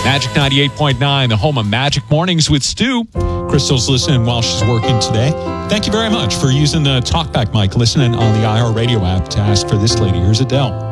Magic 98.9, the home of Magic Mornings with Stu. Crystal's listening while she's working today. Thank you very much for using the talkback mic, listening on the iHeartRadio app to ask for this lady. Here's Adele.